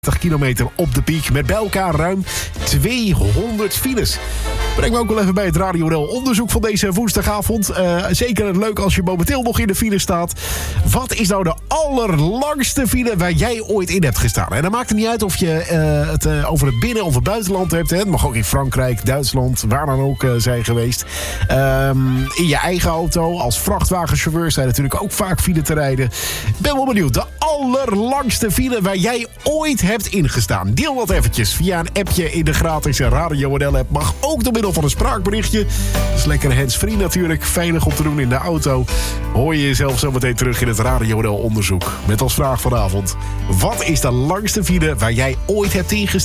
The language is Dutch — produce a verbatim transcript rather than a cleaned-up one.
kilometer op de piek met bij elkaar ruim tweehonderd files. Breng me ook wel even bij het Radio Rel onderzoek van deze woensdagavond. Uh, zeker leuk als je momenteel nog in de file staat. Wat is nou de allerlangste file waar jij ooit in hebt gestaan? En dan maakt het niet uit of je uh, het uh, over het binnen- of het buitenland hebt. Hè? Het mag ook in Frankrijk, Duitsland, waar dan ook uh, zijn geweest. Um, in je eigen auto, als vrachtwagenchauffeur zijn natuurlijk ook vaak file te rijden. Ik ben wel benieuwd. De allerlangste file waar jij ooit hebt ingestaan. Deel wat eventjes via een appje in de gratis Radio N L app. Mag ook door middel van een spraakberichtje. Dat is lekker hands-free natuurlijk. Veilig om te doen in de auto. Hoor je jezelf zo meteen terug in het Radio N L onderzoek. Met als vraag vanavond: wat is de langste file waar jij ooit hebt ingestaan?